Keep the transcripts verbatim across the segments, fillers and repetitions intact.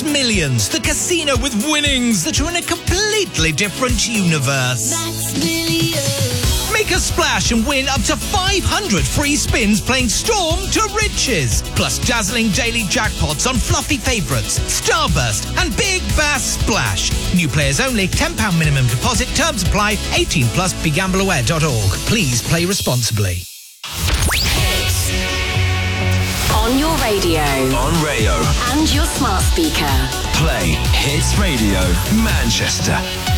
Max Millions, the casino with winnings that are in a completely different universe. Max Millions. Make a splash and win up to five hundred free spins playing Storm to Riches. Plus dazzling daily jackpots on fluffy favourites, Starburst and Big Bass Splash. New players only, ten pounds minimum deposit, terms apply, eighteen plus, be gamble aware dot org. Please play responsibly. On your radio. On Rayo. And your smart speaker. Play Hits Radio Manchester.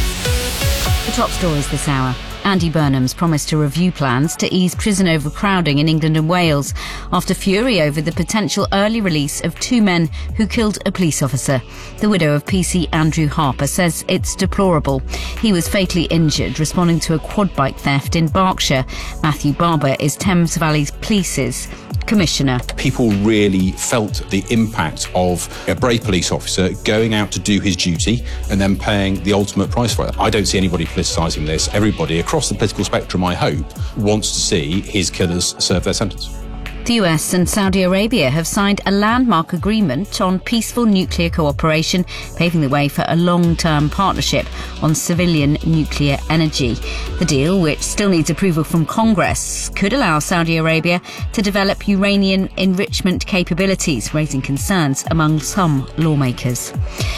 The top stories this hour. Andy Burnham's promised to review plans to ease prison overcrowding in England and Wales after fury over the potential early release of two men who killed a police officer. The widow of P C Andrew Harper says it's deplorable. He was fatally injured responding to a quad bike theft in Berkshire. Matthew Barber is Thames Valley Police's Commissioner. People really felt the impact of a brave police officer going out to do his duty and then paying the ultimate price for it. I don't see anybody politicising this. Everybody across the political spectrum, I hope, wants to see his killers serve their sentence. The U S and Saudi Arabia have signed a landmark agreement on peaceful nuclear cooperation, paving the way for a long-term partnership on civilian nuclear energy. The deal, which still needs approval from Congress, could allow Saudi Arabia to develop uranium enrichment capabilities, raising concerns among some lawmakers.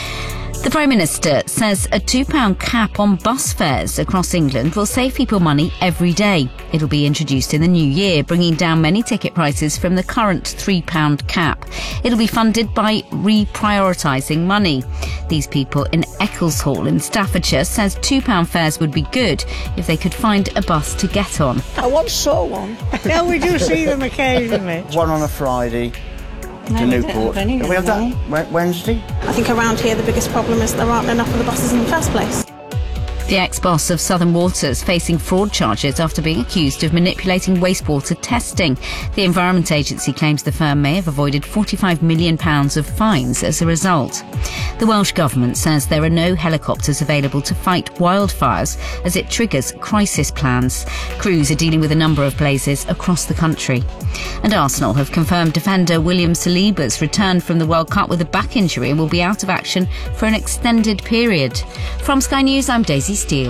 The Prime Minister says a two pound cap on bus fares across England will save people money every day. It'll be introduced in the new year, bringing down many ticket prices from the current three pound cap. It'll be funded by reprioritising money. These people in Eccleshall in Staffordshire says two pound fares would be good if they could find a bus to get on. I once saw one. Yeah, we do see them occasionally. One on a Friday. No, to Newport. Do we have that Wednesday? I think around here the biggest problem is there aren't enough of the buses in the first place. The ex-boss of Southern Waters facing fraud charges after being accused of manipulating wastewater testing. The Environment Agency claims the firm may have avoided forty-five million pounds of fines as a result. The Welsh Government says there are no helicopters available to fight wildfires as it triggers crisis plans. Crews are dealing with a number of blazes across the country. And Arsenal have confirmed defender William Saliba's return from the World Cup with a back injury and will be out of action for an extended period. From Sky News, I'm Daisy Steele.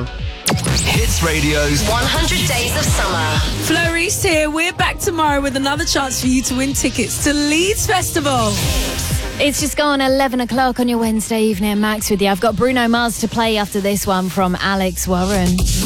Hits Radio's one hundred Days of Summer. Flo Reese here. We're back tomorrow with another chance for you to win tickets to Leeds Festival. It's just gone eleven o'clock on your Wednesday evening. Max with you. I've got Bruno Mars to play after this one from Alex Warren.